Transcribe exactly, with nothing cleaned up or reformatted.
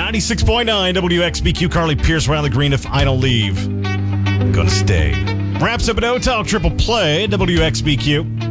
ninety-six point nine W X B Q. Carly Pierce around the green. If I don't leave, I'm gonna stay. Wraps up an O-Talk triple play. W X B Q.